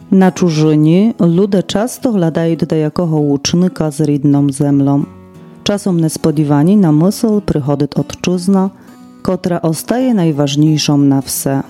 На чужині люди часто глядають деякого учника з рідною землею. Czasem несподівані на мисл приходить отчизна, котра остає найważniejszą na wse.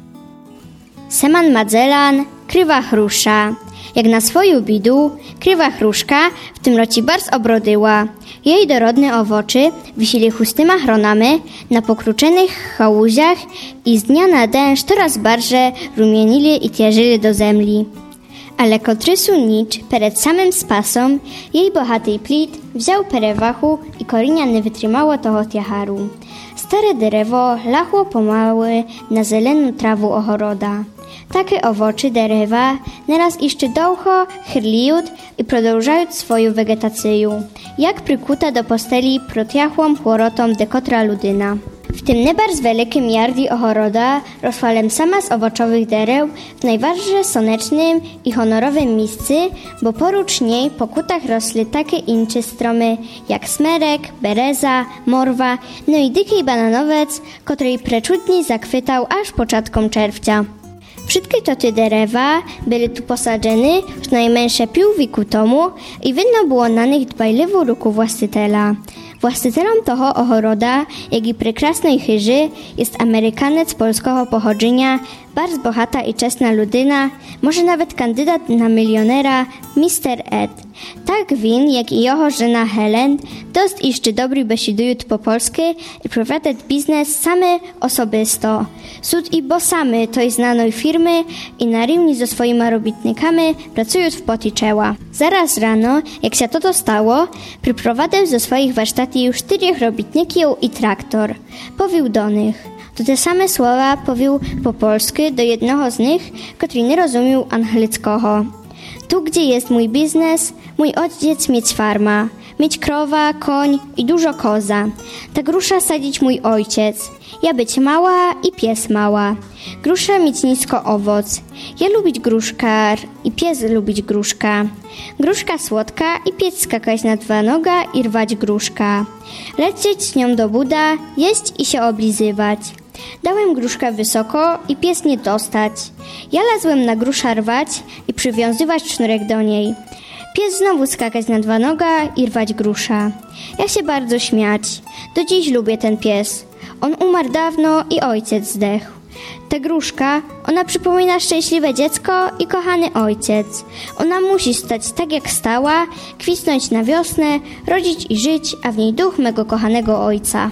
Seman Madzelan, krywa chrusza. Jak na swoją bidu, krywa chruszka w tym roci bardzo obrodyła. Jej dorodne owoczy wisili chustyma chronamy na pokruczonych chałuziach i z dnia na dzień coraz bardziej rumienili i tierzyli do zemli. Ale kotrysu nicz przed samym spasom jej bohatej plit wziął perewachu i korinia nie wytrzymało toho tiacharu. Stare derewo lachło pomałe na zeleną trawu ochoroda. Takie owoczy derewa nieraz jeszcze długo chyrliją i продовжаją swoją wegetację, jak przykuta do posteli protiachłą chłorotą dekotra ludyna. W tym niebarz wielkim jardi ochoroda rosłalem sama z owoczowych derew w najbardziej słonecznym i honorowym miejscu, bo porucz niej po kutach rosły takie incze stromy jak smerek, bereza, morwa, no i dyki bananowiec, który przeczudnie zakwitał aż początkom czerwca. Wszystkie te derewa były tu posadzone już najmniejsze pół wieku temu i widno było na nich dbajliwą ruku właściciela. Właścicielem toho ochoroda, jak i prekrasnej chyży, jest Amerykanec polskiego pochodzenia, bardzo bohata i czesna ludyna, może nawet kandydat na milionera, Mr. Ed. Tak win, jak i jeho żona Helen, dost jeszcze dobry besidują po polsku i prowadać biznes same osobisto. Sud i bo same toj znanej firmy i na równi ze swoimi robitnikami pracują w poti czoła. Zaraz rano, jak się to stało, przyprowadzał ze swoich warsztatów już 4 robitników i traktor. Powił do nich. To te same słowa powił po polsku do jednego z nich, który nie rozumiał angielskiego. Tu, gdzie jest mój biznes, mój ojciec mieć farma, mieć krowa, koń i dużo koza. Ta grusza sadzić mój ojciec. Ja być mała i pies mała. Grusza mieć nisko owoc. Ja lubić gruszka i pies lubić gruszka. Gruszka słodka i pies skakać na 2 noga i rwać gruszka. Lecieć z nią do buda, jeść i się oblizywać. Dałem gruszkę wysoko i pies nie dostać. Ja lazłem na grusza rwać i przywiązywać sznurek do niej. Pies znowu skakać na 2 noga i rwać grusza. Ja się bardzo śmiać. Do dziś lubię ten pies. On umarł dawno i ojciec zdechł. Ta gruszka, ona przypomina szczęśliwe dziecko i kochany ojciec. Ona musi stać tak jak stała, kwisnąć na wiosnę, rodzić i żyć, a w niej duch mego kochanego ojca.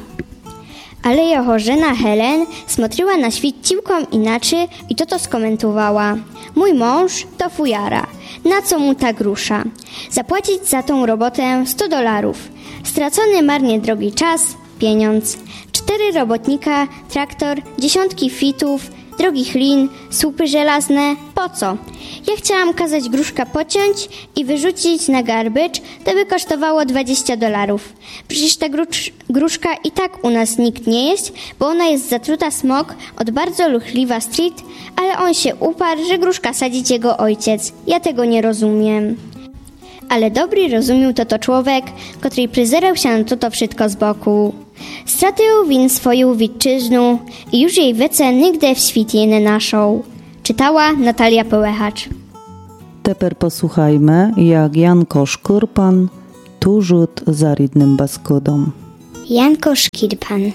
Ale jeho żona Helen smotriła na świat ciłkom inaczej i to skomentowała. Mój mąż to fujara. Na co mu ta grusza? Zapłacić za tą robotę $100. Stracony marnie drogi czas, pieniądz. 4 robotnika, traktor, dziesiątki fitów, drogich lin, słupy żelazne. Po co? Ja chciałam kazać gruszka pociąć i wyrzucić na garbage, to by kosztowało $20. Przecież ta gruszka i tak u nas nikt nie jest, bo ona jest zatruta smok od bardzo luchliwa street, ale on się uparł, że gruszka sadzić jego ojciec. Ja tego nie rozumiem. Ale dobry rozumiał to człowiek, który przyzerał się na to wszystko z boku. Stratył win swoją witczyznu i już jej wiece nigdy w świecie nie naszą. Czytała Natalia Połechacz. Teper posłuchajmy, jak Janko Szkurpan tużut za rідним Beskidom. Janko Szkirpan.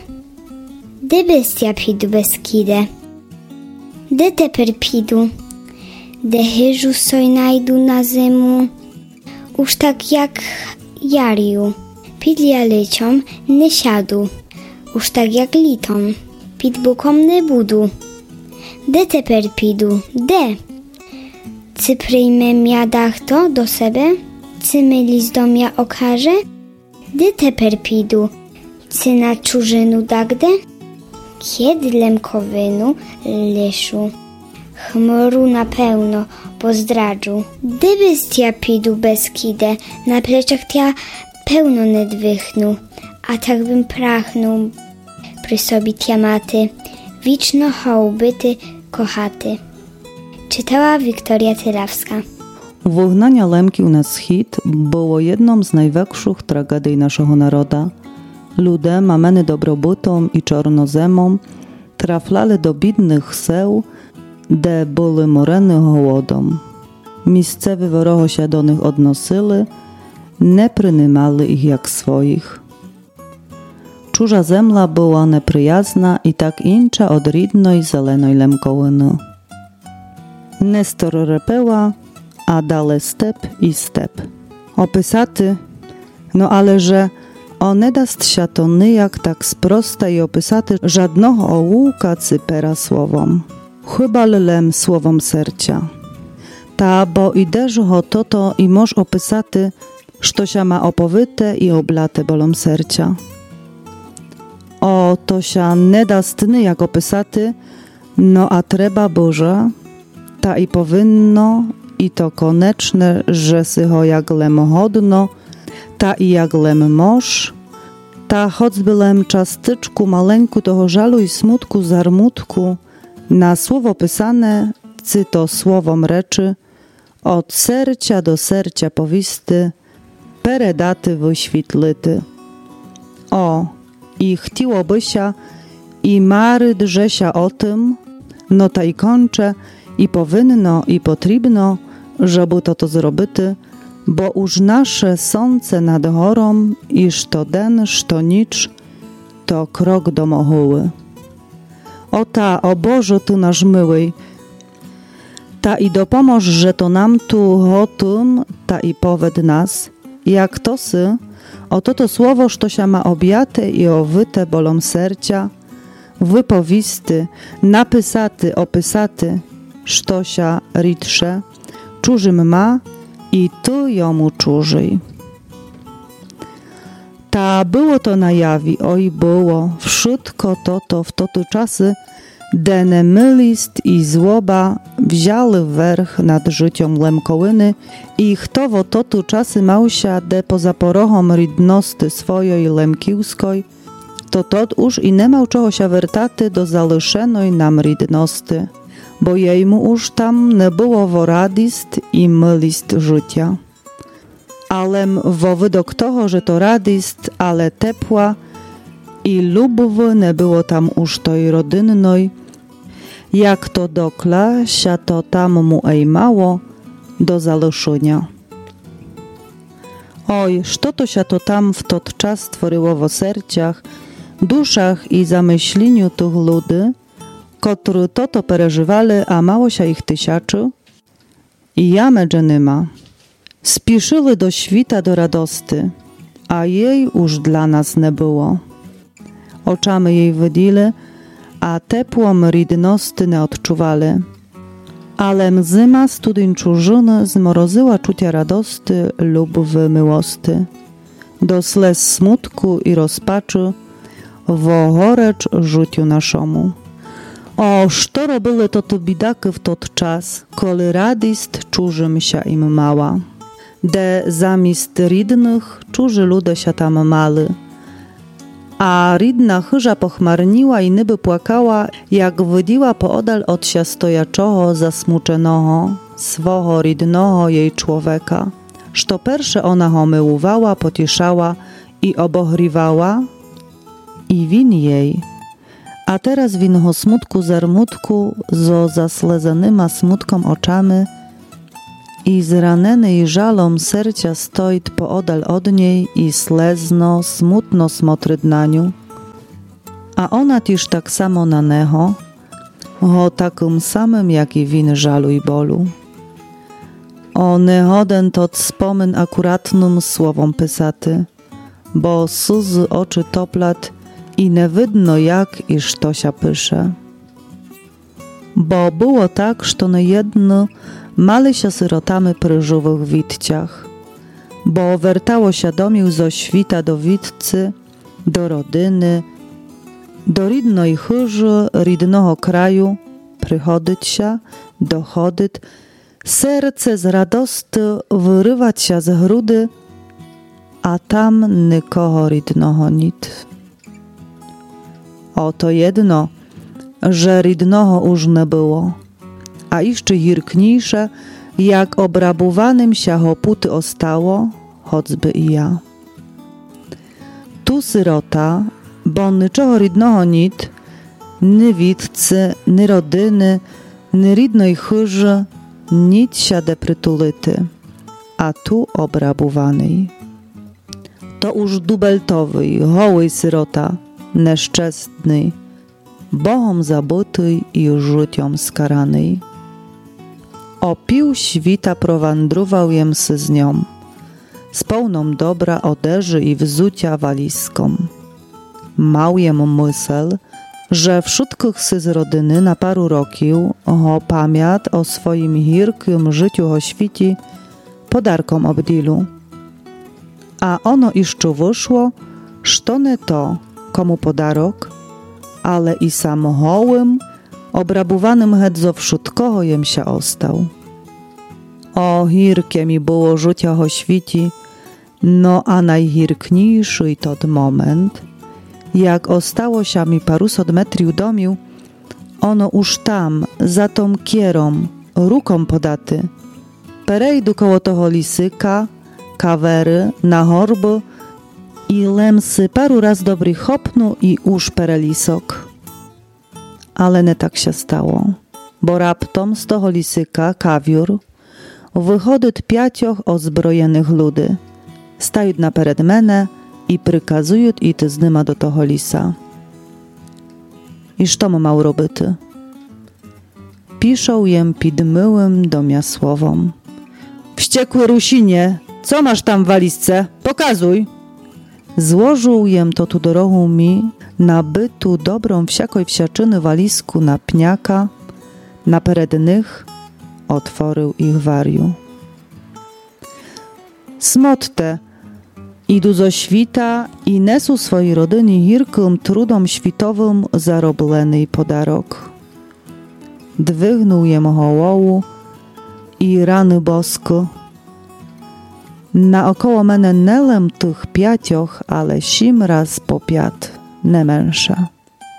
De bestia pidu Beskide. De teper pidu. De hyżu soj najdu na zimu. Už tak jak jariu. Pidlia leciom nie siadu. Už tak jak litom. Pid bukom nie budu. De teper pidu. De. Cy przyjmem jadach to do sebe? Cy mylis do mia okaże? De teper pidu. Cy na czużynu dagde? Kiedy lemkowynu leszu? Chmuru na pełno pozdradżu. De bestia pidu Beskide, na pleczach tia pełno nedwychnu, a tak bym prachnął przy sobie tiamaty, wiczno hołbyty kochaty. Czytała Wiktoria Tylawska. Wygnanie lemkił na schід było jedną z największych tragedii naszego naroda. Ludzie, mameny dobrobytom i czarnozemom, traflali do biednych seł, де були морені голодом. Mісцеві ворогося до них односили, не приймали їх як своїх. Чужа земля була неприязна і так інша од рідної зеленої лемковини. Не сторорепила, а дали степ і степ. Описати, але же не дастся то ніяк так спроста й описати жадного оłówka cypera słowom. Chyba lem słowom sercia. Та бо ідеш го то і мож описати, що ся ма оповите і облате болом серця. То ся не дасть ніяк описати, а треба Боже, та і повинно, і то конечне, że si ho jak lem hodno, ta i jak lem moż, ta choćby lem czastyczku maleńku toho żalu i smutku zarmutku, na słowo pisane, cy to słowom reczy, od sercia do sercia powisty, peredaty wyświtlity. I chciłoby się, i mary drzesia o tym, ta i kończe, i powinno, i potrzebno, żeby to zrobity, bo już nasze sące nad chorą, iż to den, što nicz, to krok do mochuły. O Boże, Ty nasz miły, ta i dopomóż, że to nam tu hotum, ta i powed nas, jak to sy, to słowo, što się ma objate i owyte bolom sercia, wypowisty, napisaty, opisaty, što się ridsze, czużym ma i tu jomu czużyj. Ta było to na jawi, było, wszystko to w toty czasy, dene mylist i złoba wzięły werch nad życiom Lemkołyny i chtowo totu czasy małsia de poza porochom rydnosty swojej lemkiłskoj, to tot już i nie miał czego się wertaty do zalyszenej nam rydnosty, bo jejmu już tam nie było woradist i mylist życia. Alem wowydok toho, że to radist, ale tepła i lubowy nie było tam już toj rodynnej, jak to dokla się to tam mu mało do zaluszenia. Što to się to tam w tot czas stworzyło w serciach, duszach i zamyśleniu tych ludzi, którzy to przeżywali, a mało się ich tysiaczy? I ja medżenyma. Spiszyli do świta do radosty, a jej już dla nas nie było. Oczami jej widzieli, a tepłom rydnosty nie odczuwali. Ale zima studeń czużyny zmorozyła czucia radosty lub wymyłosty. Do slez smutku i rozpaczy wo horecz życiu naszemu. Što robili to bidaki w tot czas, koli radist czużym się im mała. De zamist rydnych czuży lude się tam mali. A rydna chyża pochmarniła i niby płakała, jak wydiła poodal od się stojaczego zasmuczonego, swoho rydnego jej człowieka. Što persze ona ho myłowała, pocieszała i obogriwała, i win jej. A teraz winho smutku zarmutku, zo zaslezanyma smutkom oczami i zranenej żalom sercia stoit poodal od niej i slezno, smutno smotry na niu. A ona też tak samo na neho, ho takim samym jak i win żalu i bolu. Nehoden tot wspomyn akuratnym słowom pysaty, bo suzy oczy toplat i nie widno jak iż to się pysze. Bo było tak, że niejedno mali się syrotami przy żywych witciach, bo wertało się domił zo świta do witcy, do rodyny, do rydnej chyży, rydnego kraju, przychodzić się, dochodzić, serce z radosty wyrywać się z grudy, a tam nikogo rydnego nit. Oto jedno, że rydnego już nie było, a jeszcze jirkniejsze, jak obrabowanym się hoputy ostało, choćby i ja. Tu syrota, bo niczego rydnego nit, ni witcy, ni rodyny, ni rydnej chyży, nic siadę prytulyty, a tu obrabowany. To już dubeltowy, hoły syrota, nieszczęsny, Bohom zabuty i życiom skarany. Opił świta prowandrował jem sy z nią, z pełną dobra odeży i wzucia walizką. Mał jem mysel, że wszystkich sy z rodyny na paru rokił ho pamięt o swoim hirkim życiu o świci podarkom obdilu. A ono jeszcze wyszło, że nie to, komu podarok, ale i sam hołym, obrabowanym hedzo wszystkoho jem się ostał. O, hirkie mi było życia o świci, no a najhirkniejszy tot moment, jak ostało się mi parusot metriu domiu, ono już tam, za tą kierą, ruką podaty. Perejdu koło toho lisyka, kawery, na horby i lemsy paru raz dobry hopnu i już perelisok. Ale nie tak się stało, bo raptom z toho lisyka, kawiór, wychodzi 5 ozbrojenych ludy. Stają napered menę i przykazują iść z nyma do toho lisa. I co mam robić? Piszą jem pidmyłym domiasłowom. Wściekły Rusinie, co masz tam w walizce? Pokazuj! Złożył jem to tu dorogą mi na bytu dobrą wsiakoj wsiaczyny walizku na pniaka, na perednych otworzył ich wariu. Smotte, idu zo świta i nesu swojej rodynie hirkim trudom świtowym zaroblený podarok. Dwygnął jem hołowu i rany bosko. Naokoło mene nelem tych 5, ale 7 raz po 5, nie męsza.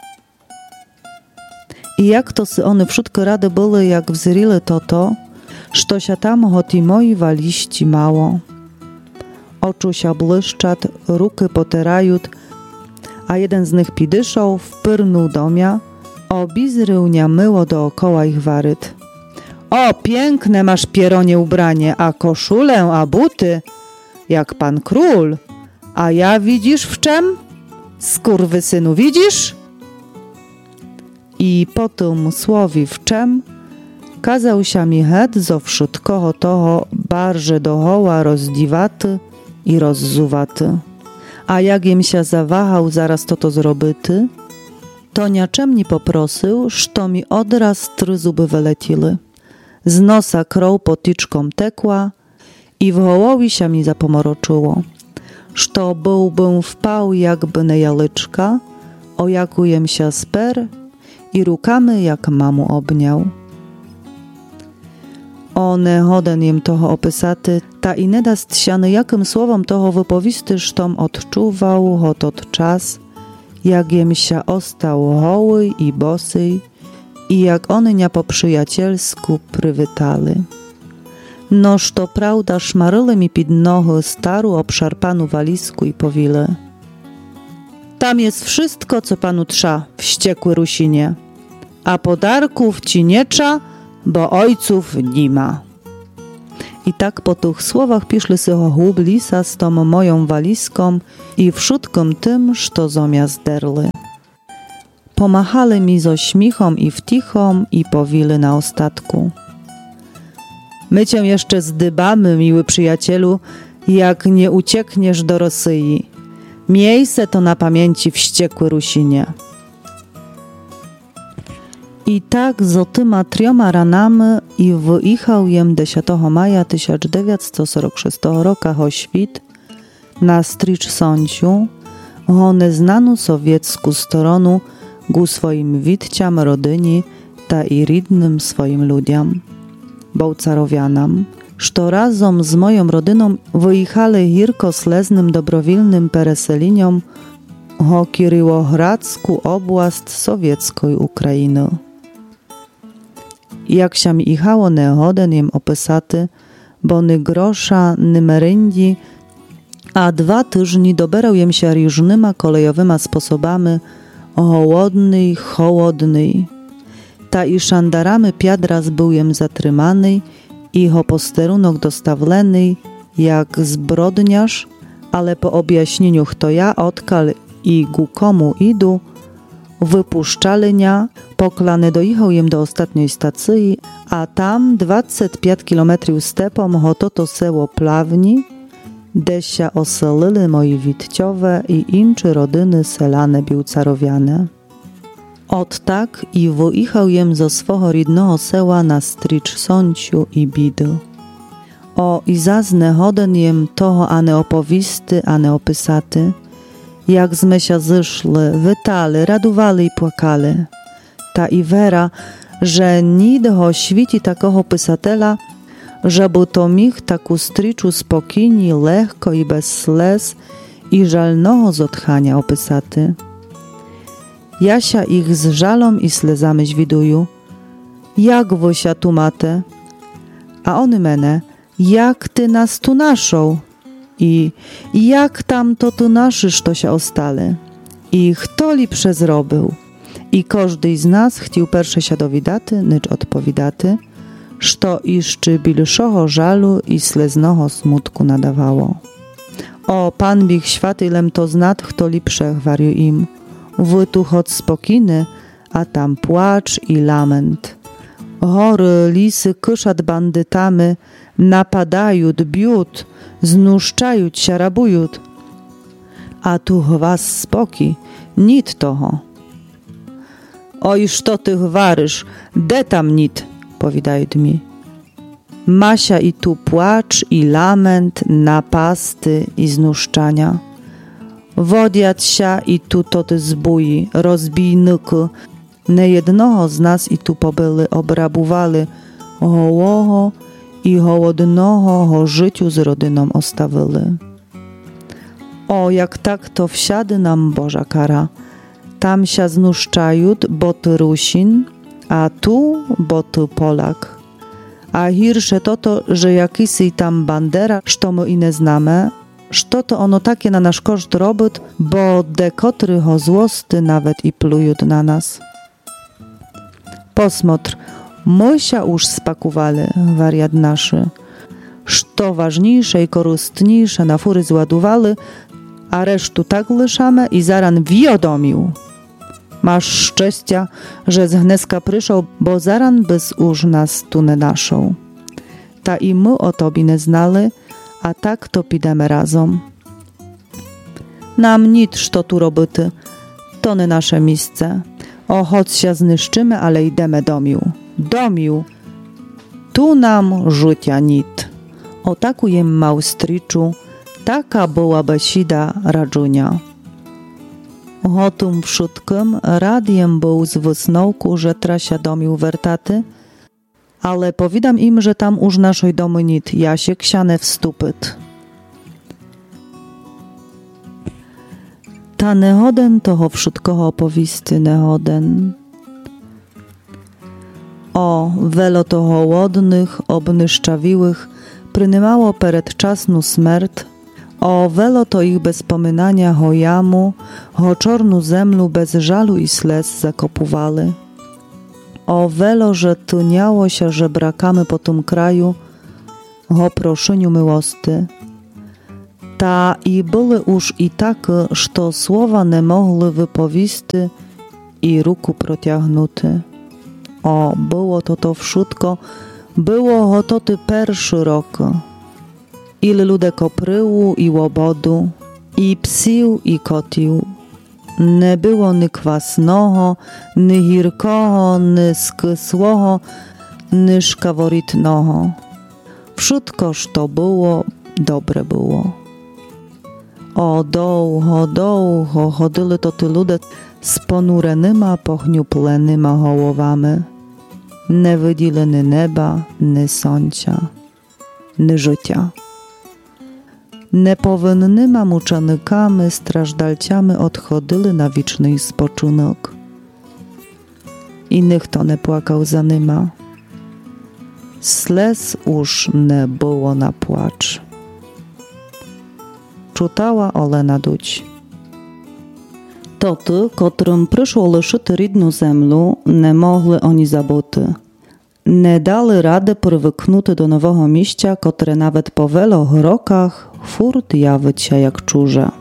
I jak to sy one wszystko rady były, jak wzryli to, że się tam hoti moi waliści mało. Oczu się błyszczat, ruky poterają, a jeden z nich pidyszał, wpyrnął domia, obizrył myło dookoła ich waryt. O, piękne masz pieronie ubranie, a koszulę, a buty, jak pan król. A ja widzisz w czem? Skurwysynu, widzisz? I po tym słowi w czem kazał się mi het zo wszystkoho toho barże dohoła rozdziwaty i rozzuwaty. A jak im się zawahał zaraz to zrobity, to niaczem nie poprosił, że mi odraz 3 zuby wyleciły. Z nosa krov potyczką tekła i w hołowi się mi zapomoroczyło, że byłbym wpał jakby na jalyczka, o jaku jem się sper i rukami jak mamu obniał. One hoden jem toho opisaty, ta i nie da stsiany jakim słowom toho wypowisty, sztom odczuwał hotot czas, jak jem się ostał hoły i bosy i jak one nia po przyjacielsku przywitali. Noż to prawda szmaryli mi pід nohy staru obszarpanu walizku i powili. Tam jest wszystko, co panu trza, wściekły Rusinie, a podarków ci nie trza, bo ojców nie ma. I tak po tych słowach piszli sy chłop lisa z tą moją walizką i wszystkim tym, co zamiast derli. Pomachali mi zo śmichom i wtichom i powili na ostatku. My cię jeszcze zdybamy, miły przyjacielu, jak nie uciekniesz do Rosyi. Miej se to na pamięci, wściekły Rusinie. I tak z tyma 3 ranami i wyjechał jem 10 maja 1946 roku o świt na stricz sądziu, o neznaną sowiecku stronę ku swoim witciam rodyni ta i rідnym swoim ludziom, Bołcarowianam, że razem z moją rodyną wyjechali hirko sleznym dobrowilnym pereseliniom o Kiryłohradzku oblast sowieckiej Ukrainy. Jak się mi jechało nehoden jem opisaty, bo ny grosza, ny meryndzi, a 2 tyżni doberał jem się różnyma kolejowyma sposobami hołodnej. Ta i szandarami piadraz był jem zatrymany, iho posterunok dostawleny, jak zbrodniarz, ale po objaśnieniu, kto ja, odkal i ku komu idu, wypuszczalenia, poklany dojechał jem do ostatniej stacji, a tam 25 kilometrów stepom hototo seło Plawni, gdzie się oselili moi witciowe i incze rodyny selane biłcarowiane. Od tak i wyjechał jem ze swego rodnego seła na stricz sąciu i bidu. O i zazne hoden jem toho ane opowisty, ane opisaty, jak zmy się zeszli, wytali, radowali i płakali. Ta i wera, że nidho świci takoho pisatela, żeby to mich taku striczu spokojni, lehko i bez slez i żalnego zotchania opisaty. Jasia ich z żalom i slezami zwiduju. Jak wosia tu mate? A one mene, jak ty nas tu naszą? I jak tam to tu naszysz to się ostale? I kto li przezrobył? I każdy z nas chciał pierwsze się dowidaty, nycz odpowidaty, što iszczy bilszego żalu i sleznego smutku nadawało. O, Pan bich światylem to znat, kto li przechwarił im. Wy tu choć spokiny, a tam płacz i lament. Hory, lisy, kyszat bandytamy, napadają, biut, znuszczają się, rabują. A tu was spoki, nit toho. Oj, što ty gwarysz, de tam nit, powiadają mi. Masia i tu płacz i lament, napasty i znuszczania. Wodiać się i tu to ty zbój, rozbijnyki, niejednego z nas i tu pobyli, obrabowali, gołogo i głodnego ho życiu z rodyną ostawili. O, jak tak to wsiady nam Boża kara. Tam się znuszczają, bo ty Rusin, a tu, bo ty Polak. A hirsze to, że jakiś tam bandera, što my i nie znamy, što to ono takie na nasz koszt robot, bo dekotry ho złosty nawet i plują na nas. Posmotr, my się już spakowali, wariat naszy. Što ważniejsze i korzystniejsze na fury zładowali, a resztu tak liszamy i zaran wiodomił. Masz szczęścia, że z Gneska przyszł, bo zaran byś już nas tu nie naszą. Ta i my o tobie nie znali, a tak to pidemy razem. Nam nic, što tu roboty, to nie nasze miejsce. O, choć się zniszczymy, ale idemy domił. Domił. Tu nam życia nit. O taku jem małstriczu, taka była besida Radżunia. Hotum wszystkim radiem był z wysnołku, że trasia domił wertaty, ale powidam im, że tam już naszej domy nit, ja się ksiane wstupyt. Ta nehoden toho wszystkoho opowisty nehoden. O, welo to hołodnych, obnyszczawiłych, prynymało peredczasnu smert, o, welo to ich bez pominania ho jamu, ho czornu zemlu bez żalu i slez zakopowali. O, welo, że tyniało się żebrakamy po tym kraju, ho proszyniu miłosty. Ta i były już i takie, że słowa nie mogły wypowisty i ruku protiagnuty. O, było to wszystko, było to ty pierwszy rok. Ile lude kopryłu i łobodu, i psił i kotił. Nie było ni kwasnoho, ni hirkoho, ni skysłoho, ni szkaworitnoho. Wszystko, co było, dobre było. O doł, chodyli to ty lude z ponurenyma, pochniuplanyma głowami. Nie widzieli ni neba, ni słońca, ni życia. Nepowinnyma muczanykami, strażdalciami odchodzili na wieczny spoczynek. I nikt to nie płakał za nyma. Slez już nie było na płacz. Czytała Olena Duć. Toty, котрим прийшло лишити рідну землю, не могли oni забути. Не дали ради привикнути до нового місця, котре навіть по велох роках фурт явиться як чуже.